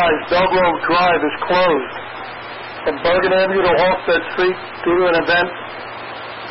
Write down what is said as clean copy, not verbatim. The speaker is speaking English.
advised, Bell Grove Drive is closed from Bergen Avenue to Halsted Street due to an event